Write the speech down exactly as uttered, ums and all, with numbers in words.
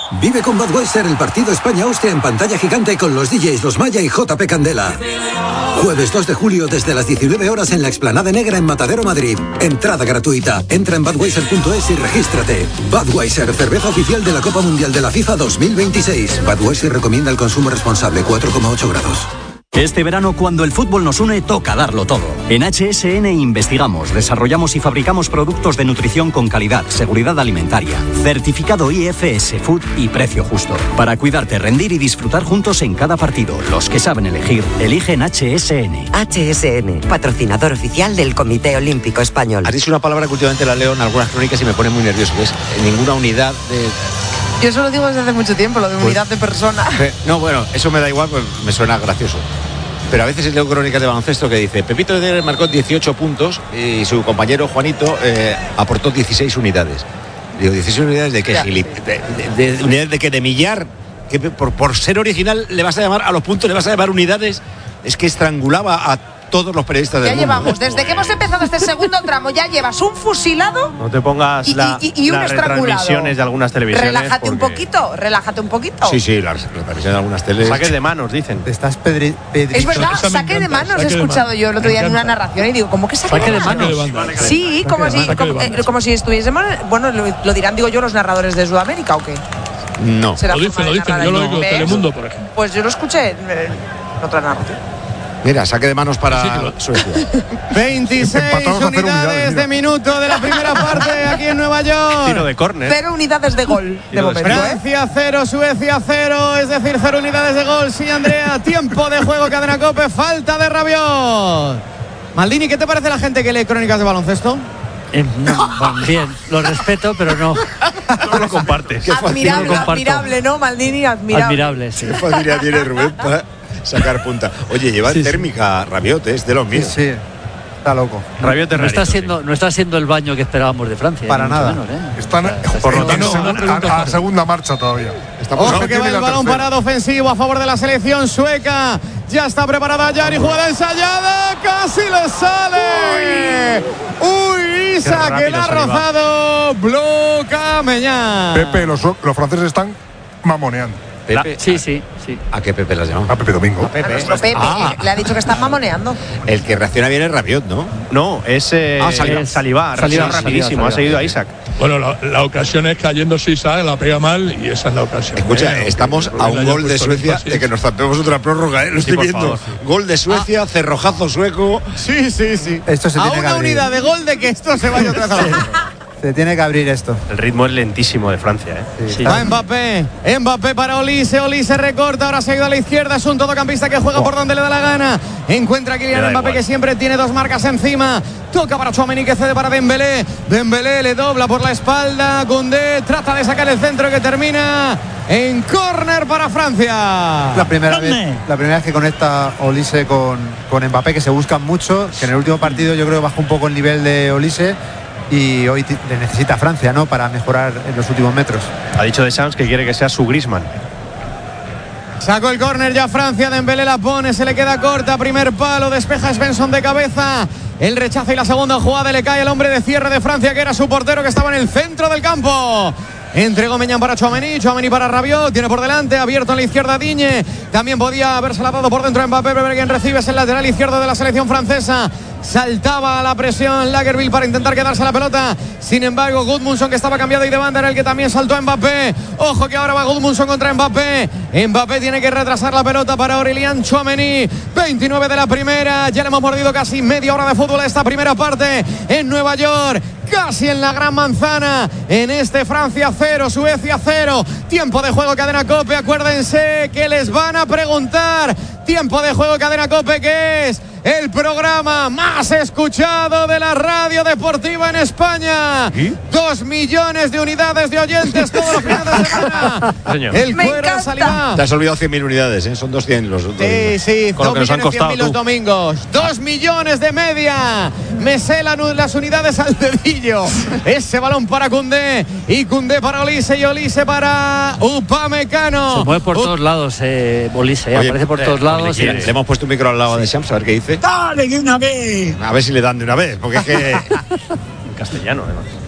Vive con Budweiser el partido España-Austria en pantalla gigante con los D Js Los Maya y J P Candela. Jueves dos de julio desde las diecinueve horas en la Explanada Negra en Matadero, Madrid. Entrada gratuita. Entra en budweiser punto es y regístrate. Budweiser, cerveza oficial de la Copa Mundial de la FIFA dos mil veintiséis. Budweiser recomienda el consumo responsable, cuatro coma ocho grados. Este verano, cuando el fútbol nos une, toca darlo todo. En H S N investigamos, desarrollamos y fabricamos productos de nutrición con calidad, seguridad alimentaria, certificado I F S Food y precio justo. Para cuidarte, rendir y disfrutar juntos en cada partido. Los que saben elegir, eligen H S N. H S N, patrocinador oficial del Comité Olímpico Español. Has dicho una palabra que últimamente la leo en algunas crónicas y me pone muy nervioso, que es ninguna unidad de... Yo eso lo digo desde hace mucho tiempo, lo de unidad pues, de persona. No, bueno, eso me da igual, pues me suena gracioso. Pero a veces leo crónicas de baloncesto que dice Pepito Leder marcó dieciocho puntos y su compañero Juanito eh, aportó dieciséis unidades. Digo, ¿dieciséis unidades de qué? De, de, de, ¿Unidades de qué? ¿De millar? ¿Que por, por ser original le vas a llamar a los puntos, le vas a llamar unidades? Es que estrangulaba a todos los periodistas del ya mundo. Ya llevamos, desde que hemos empezado este segundo tramo, ya llevas un fusilado. No te pongas y, la, y, y un las retransmisiones de algunas televisiones. Relájate porque... un poquito, relájate un poquito. Sí, sí, las retransmisiones de algunas teles. Saques de manos, dicen. Te estás pedri pedri Es verdad, saque de manos he escuchado yo el otro día en una narración y digo, ¿cómo que saque, saque de manos? De manos. Sí, como si, como, eh, como si estuviésemos, bueno, lo, lo dirán, digo yo, los narradores de Sudamérica o qué. No. Lo dicen, lo dicen, yo lo digo, Telemundo, por ejemplo. Pues yo lo escuché en, en otra narración. Mira, saque de manos para sí, Suecia. veintiséis unidades, unidades de minuto de la primera parte aquí en Nueva York. Tiro de córner. Cero unidades de gol de momento. Francia cero, Suecia cero, es decir, cero unidades de gol. Sí, Andrea, tiempo de juego, Cadena COPE, falta de Rabiot. Maldini, ¿qué te parece la gente que lee crónicas de baloncesto? Eh, no, bien, lo respeto, pero no. No lo compartes. Admirable, no lo admirable, ¿no, Maldini? Admirable. Admirable, sí. Qué facilidad tiene Rubén para sacar punta. Oye, lleva sí, térmica sí. Rabiot, es de los míos. Sí, sí. Está loco. Rabiot no está siendo, sí. no está siendo el baño que esperábamos de Francia. Para nada. Menos, ¿eh? Están, por lo tanto, a, a segunda marcha todavía. Ojo que va el balón parado ofensivo a favor de la selección sueca. Ya está preparada Yari, jugada ensayada, casi le sale. Uy, Isa que la ha rozado. Bloca Meñán. Pepe, los, los franceses están mamoneando. Pepe, sí, sí, sí. ¿A qué Pepe las llaman? A Pepe Domingo. A Pepe, a Pepe ah. le ha dicho que está mamoneando. El que reacciona bien es Rabiot, ¿no? No, es, eh, ah, Saliba. es Saliba, Saliba rapidísimo, ha seguido a Isaac. Bueno, la, la ocasión es cayéndose Isaac, la pega mal y esa es la ocasión. Escucha, eh, estamos a un gol de Suecia de que nos zampemos otra prórroga, ¿eh? Lo estoy sí, viendo. Favor, sí. Gol de Suecia, ah. cerrojazo sueco. Sí, sí, sí. Esto se a tiene una que abrir. unidad de gol de que esto se vaya otra vez. Se tiene que abrir esto. El ritmo es lentísimo de Francia, ¿eh? Sí. Va Mbappé, Mbappé para Olise, Olise recorta, ahora se ha ido a la izquierda, es un todocampista que juega oh. por donde le da la gana. Encuentra a Kylian Mbappé igual. que siempre tiene dos marcas encima. Toca para Tchouaméni que cede para Dembélé. Dembélé le dobla por la espalda. Koundé trata de sacar el centro que termina en córner para Francia. La primera vez, la primera vez que conecta Olise con, con Mbappé, que se buscan mucho, que en el último partido yo creo que bajó un poco el nivel de Olise. Y hoy le necesita Francia, ¿no? Para mejorar en los últimos metros. Ha dicho Deschamps que quiere que sea su Griezmann. Sacó el córner ya Francia, Dembélé la pone, se le queda corta, primer palo, despeja Svensson de cabeza. El rechazo y la segunda jugada le cae al hombre de cierre de Francia, que era su portero, que estaba en el centro del campo. Entregó Meñán para Tchouaméni, Tchouaméni para Rabiot, tiene por delante, abierto en la izquierda Digne, también podía haberse la dado por dentro Mbappé, pero quien recibe es el lateral izquierdo de la selección francesa. Saltaba a la presión Lagerbielke para intentar quedarse la pelota, sin embargo Gudmundsson, que estaba cambiado y de banda, era el que también saltó a Mbappé. Ojo que ahora va Gudmundsson contra Mbappé. Mbappé tiene que retrasar la pelota para Aurélien Tchouaméni. veintinueve de la primera, ya le hemos mordido casi media hora de fútbol a esta primera parte en Nueva York, casi en la Gran Manzana, en este Francia cero, Suecia cero. Tiempo de juego, Cadena COPE, acuérdense que les van a preguntar. Tiempo de juego, Cadena COPE, que es el programa más escuchado de la radio deportiva en España. ¿Y? Dos millones de unidades de oyentes todos los fines de semana. Señor. El cuero Saliba. Te has olvidado cien mil unidades, ¿eh? Son doscientos los dos. Sí, sí, con lo que nos han costado los domingos. Dos millones de media. Me sé la, las unidades al dedillo. Ese balón para Koundé y Koundé para Olise y Olise para Upamecano. Se mueve por uh. todos lados, eh, Olise, eh, aparece por eh, todos lados. Le, le hemos puesto un micro al lado sí. de Shams, a ver qué dice. ¡Dale de una vez! A ver si le dan de una vez, porque es que... en castellano, además.